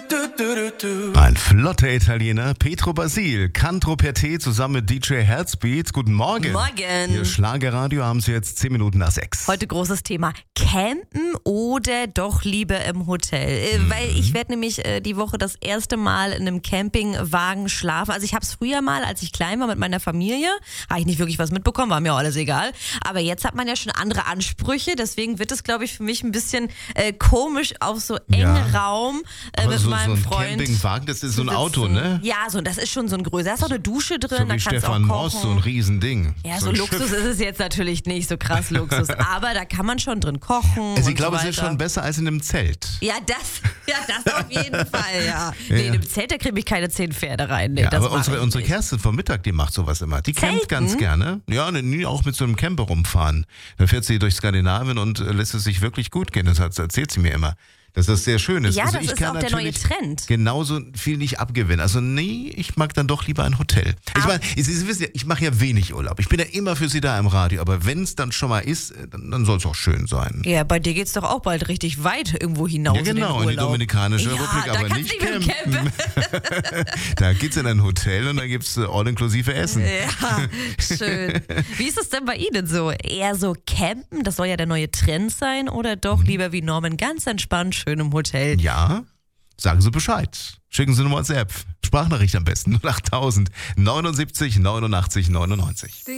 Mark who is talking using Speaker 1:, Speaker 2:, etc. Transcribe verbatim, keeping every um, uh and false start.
Speaker 1: Ein flotter Italiener, Pietro Basil, Canto per te zusammen mit D J Herzbeat. Guten Morgen.
Speaker 2: Morgen.
Speaker 1: Ihr Schlagerradio haben Sie jetzt zehn Minuten nach sechs.
Speaker 2: Heute großes Thema. Campen oder doch lieber im Hotel? Äh,
Speaker 1: Mhm.
Speaker 2: Weil ich werde nämlich äh, die Woche das erste Mal in einem Campingwagen schlafen. Also ich habe es früher mal, als ich klein war mit meiner Familie, habe ich nicht wirklich was mitbekommen, war mir auch alles egal. Aber jetzt hat man ja schon andere Ansprüche. Deswegen wird es, glaube ich, für mich ein bisschen äh, komisch auf so engen
Speaker 1: Ja.
Speaker 2: Raum äh,
Speaker 1: Aber
Speaker 2: mit
Speaker 1: so,
Speaker 2: meinem
Speaker 1: so ein
Speaker 2: Freund.
Speaker 1: Campingwagen, das ist so ein
Speaker 2: sitzen.
Speaker 1: Auto, ne?
Speaker 2: Ja, so, das ist schon so ein größer. Da ist auch eine Dusche drin,
Speaker 1: So
Speaker 2: da
Speaker 1: wie
Speaker 2: kannst du
Speaker 1: Stefan
Speaker 2: auch
Speaker 1: Moss,
Speaker 2: kochen.
Speaker 1: so ein Riesending.
Speaker 2: Ja,
Speaker 1: so
Speaker 2: so
Speaker 1: ein
Speaker 2: Luxus
Speaker 1: Schiff.
Speaker 2: ist es jetzt natürlich nicht, so krass Luxus. Aber da kann man schon drin kochen.
Speaker 1: Also
Speaker 2: und
Speaker 1: ich glaube,
Speaker 2: so
Speaker 1: es ist
Speaker 2: weiter.
Speaker 1: schon besser als in einem Zelt.
Speaker 2: Ja, das, ja, das auf jeden Fall, ja. Nee,
Speaker 1: Ja.
Speaker 2: in dem Zelt, da kriege ich keine zehn Pferde rein. Nee,
Speaker 1: Ja,
Speaker 2: das
Speaker 1: aber
Speaker 2: mach
Speaker 1: unsere,
Speaker 2: ich
Speaker 1: unsere
Speaker 2: nicht.
Speaker 1: Kerstin vom Mittag, die macht sowas immer. Die campt
Speaker 2: Zelten?
Speaker 1: ganz gerne. Ja, ne, nie auch mit so einem Camper rumfahren. Dann fährt sie durch Skandinavien und äh, lässt es sich wirklich gut gehen. Das hat, erzählt sie mir immer. Dass das sehr schön ist.
Speaker 2: Ja,
Speaker 1: also
Speaker 2: das
Speaker 1: ich
Speaker 2: ist
Speaker 1: kann
Speaker 2: auch der neue
Speaker 1: natürlich
Speaker 2: Trend.
Speaker 1: genauso viel nicht abgewinnen. Also nee, ich mag dann doch lieber ein Hotel. Ich
Speaker 2: Ah.
Speaker 1: meine, Sie Sie wissen ja, ich mache ja wenig Urlaub. Ich bin ja immer für Sie da im Radio. Aber wenn es dann schon mal ist, dann, dann soll es auch schön sein.
Speaker 2: Ja, bei dir geht's doch auch bald richtig weit irgendwo hinaus
Speaker 1: Ja, genau,
Speaker 2: in
Speaker 1: in
Speaker 2: den
Speaker 1: die
Speaker 2: Urlaub.
Speaker 1: Dominikanische
Speaker 2: Ja,
Speaker 1: Republik,
Speaker 2: da
Speaker 1: aber
Speaker 2: kannst
Speaker 1: nicht
Speaker 2: du nicht mit dem
Speaker 1: campen. Da geht's in ein Hotel und da gibt's äh, all-inklusive Essen.
Speaker 2: Ja, schön. Wie ist es denn bei Ihnen so? Eher so campen, das soll ja der neue Trend sein, oder doch lieber wie Norman ganz entspannt schön im Hotel?
Speaker 1: Ja, sagen Sie Bescheid. Schicken Sie eine WhatsApp. Sprachnachricht am besten. null acht tausend neunundsiebzig neunundachtzig neunundneunzig.